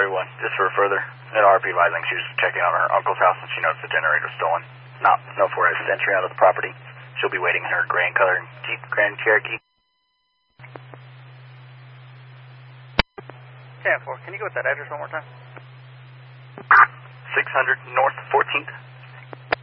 1, just for further. An RP advising she was checking on her uncle's house and she noticed the generator was stolen. No 4S entry onto the property. She'll be waiting in her gray and colored Jeep Grand Cherokee. 10-4, can you go with that address one more time? 600 North 14th.